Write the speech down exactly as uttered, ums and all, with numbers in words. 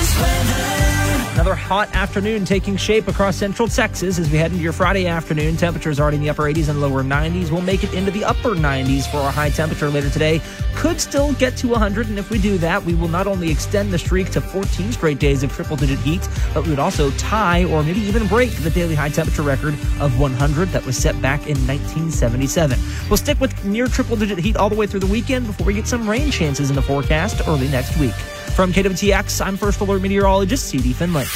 Another hot afternoon taking shape across central Texas as we head into your Friday afternoon. Temperatures already in the upper eighties and lower nineties. We'll make it into the upper nineties for our high temperature later today. Could still get to one hundred, and if we do that, we will not only extend the streak to fourteen straight days of triple-digit heat, but we would also tie or maybe even break the daily high temperature record of one hundred that was set back in nineteen seventy-seven. We'll stick with near triple-digit heat all the way through the weekend before we get some rain chances in the forecast early next week. From K W T X, I'm First Alert Meteorologist C D Finley.